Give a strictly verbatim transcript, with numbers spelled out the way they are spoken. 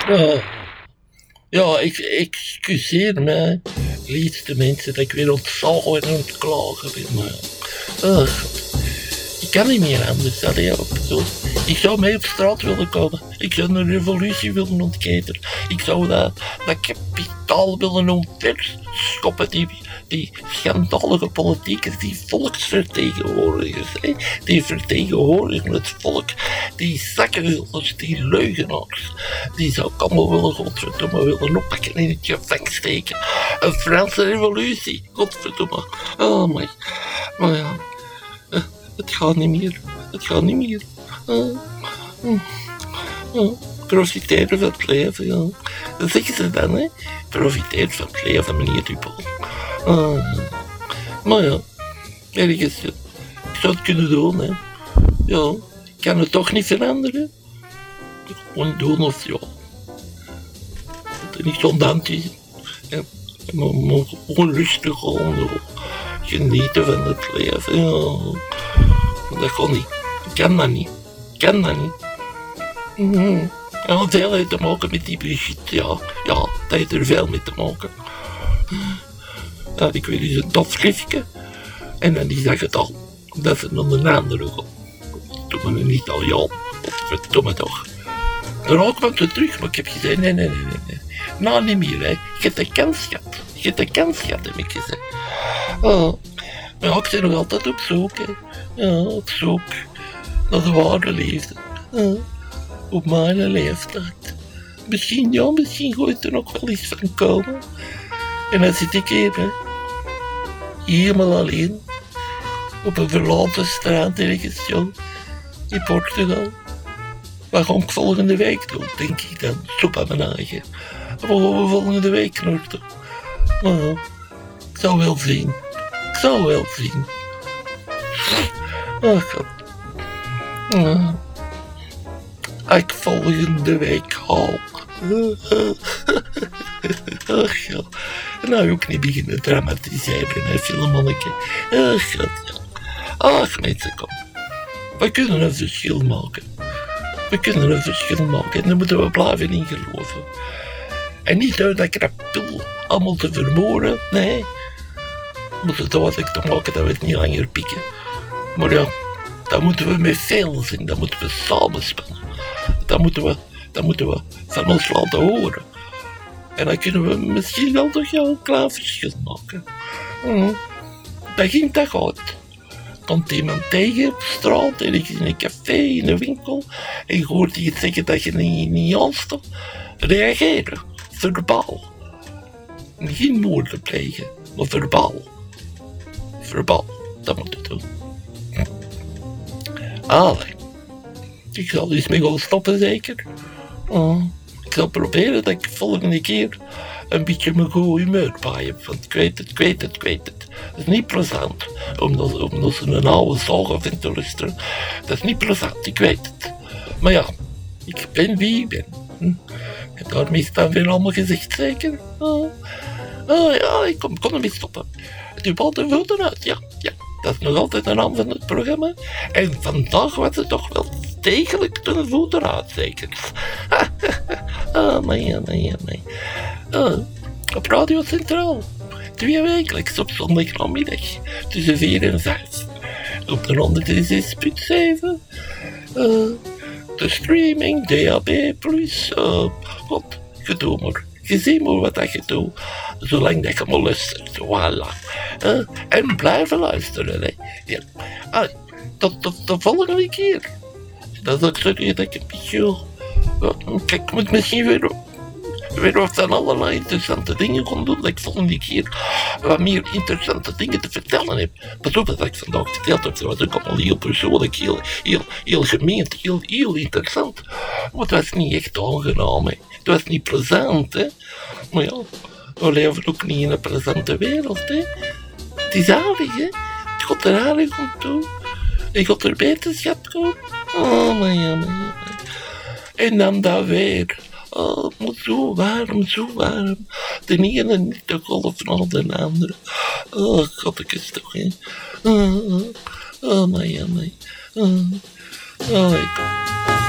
Ja, ja ik excuseer me, liefste mensen, dat ik weer ontzagen en aan het klagen ben. Maar ja. Ugh, ik kan niet meer anders. Dat, ja, zo. Ik zou mee op straat willen komen. Ik zou een revolutie willen ontketenen. Ik zou dat, dat kapitaal willen omverschoppen. Die, die schandalige politiekers, die volksvertegenwoordigers, hè? Die vertegenwoordigen het volk. Die zakkenvullers, die leugenaars. Die zou ik allemaal willen, godverdomme, willen oppakken en in het gevangen steken. Een Franse revolutie, godverdomme. Oh my. Maar ja, uh, het gaat niet meer. Het gaat niet meer. Uh, uh, uh, profiteren van het leven, ja. Dat zeggen ze dan, hè. Profiteer van het leven, meneer Dupel. Uh, maar ja, ergens, ja. Ik zou het kunnen doen, hè. Ja, ik kan het toch niet veranderen. Gewoon doen of ja. Dat er niet zo'n hand is. Ja, maar, maar gewoon rustig gewoon zo. Genieten van het leven, ja. Dat kan niet. Ik kan dat niet. Ik kan dat niet. Mm-hmm. Ja, veel heeft te maken met die Brigitte, ja. Ja, dat heeft er veel mee te maken. Ja, ik weet eens een tof schriftje. En dan is dat het al. Dat is dan een andere gaan. Doe me een Italiaan. Verdomme toch. Daarna kwam ze terug, maar ik heb gezegd, nee, nee, nee, nee. Nou, niet meer, hè. Je hebt de kans gehad. Je hebt de kans gehad, heb ik gezegd. Oh. Maar ja, ik ben nog altijd op zoek, hè. Ja, op zoek naar de ware liefde. Ja. Op mijn leeftijd. Misschien, ja, misschien gooit er nog wel iets van komen. En dan zit ik hier, hè. Helemaal alleen. Op een verlaten straat ergens, ja. In Portugal. Wat ga ik volgende week doen, denk ik dan. Soep aan mijn eigen. Wat gaan we volgende week naartoe? Maar ja, ik zal wel zien. Ik zal wel zien. Oh god. Uh, ik volgende week haal. Ach ja. Nou ook niet beginnen dramatiseren, hè, filmmanneke. Ach god, ja. Ach mensen, kom. We kunnen een verschil maken. We kunnen een verschil maken en daar moeten we blijven in geloven. En niet door dat krapul allemaal te vermoorden, nee. We moeten duidelijk te maken dat we het niet langer pikken. Maar ja, dat moeten we met veel zijn, dat moeten we samenspannen. Dat moeten we, dat moeten we van ons laten horen. En dan kunnen we misschien wel toch ja, een klein verschil maken. Mm. Dat ging toch uit. Komt iemand tegen op straat, ergens in een café, in een winkel, en je hoort je zeggen dat je niet, niet aanstaat. Reageren, verbaal. Geen moorden plegen, maar verbaal. Verbaal, dat moet je doen. Allee, ik zal eens mee gaan stoppen zeker. Oh, ik zal proberen dat ik volgende keer een beetje mijn goede humeur bij heb, want ik weet het, ik weet het, ik weet het. Dat is niet plezant, omdat, omdat ze een oude zagen vindt te luisteren. Dat is niet plezant, ik weet het. Maar ja, ik ben wie ik ben. Hm? En daarmee is dan weer allemaal gezegd, zeker? Oh, oh ja, ik kon, kon ermee stoppen. Het valt de voeten uit, ja, ja. Dat is nog altijd de naam van het programma. En vandaag was het toch wel degelijk de voeten uit, zeker? Ah, nee, nee, nee. Oh, op Radio Centraal. Twee wekelijks op zondagnamiddag. Tussen vier en vijf. Op de honderdzes punt zeven. Uh, de streaming, D A B plus. Uh, wat, je doet maar. Je ziet maar wat dat je doet. Zolang dat je maar luistert. Voilà. Uh, en blijven luisteren. Hè. Ja. Ah, tot, tot de volgende keer. Dat is ook zo dat ik een beetje... Kijk, ik moet misschien weer... weer wat aan allerlei interessante dingen gaan doen, dat ik volgende keer wat meer interessante dingen te vertellen heb. Bijvoorbeeld dat ik vandaag verteld heb, dat was ook allemaal heel persoonlijk, heel, heel, heel gemeend, heel, heel interessant. Maar het was niet echt aangenaam, hè. Het was niet plezant, hè. Maar ja, we leven ook niet in een plezante wereld, hè. Het is aardig, hè. Het gaat er aardig om toe. Je gaat er beterschap komen. Oh, maar ja, maar ja. En dan dat weer. Oh, het moet zo warm, zo warm. De ene niet de golf van de andere. Oh, god, ik is toch, hè. Oh, oh, oh, maar ja, maar. Oh, oh, ik...